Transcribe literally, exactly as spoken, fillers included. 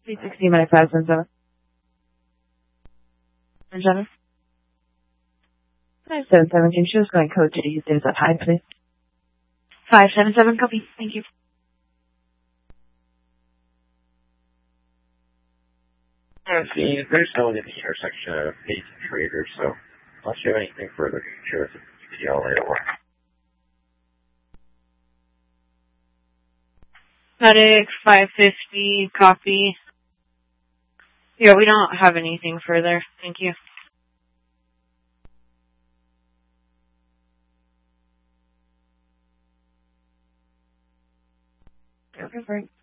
three sixty minus five seven seven. Jennifer? five seven seven, Jim. She was going code to use things up high, please. five seven seven, copy. Thank you. See, there's no one at the intersection of Page and Trader, so unless you have anything further, you can share with the y'all later. Medic five fifty, copy. Yeah, we don't have anything further. Thank you. Okay, Frank.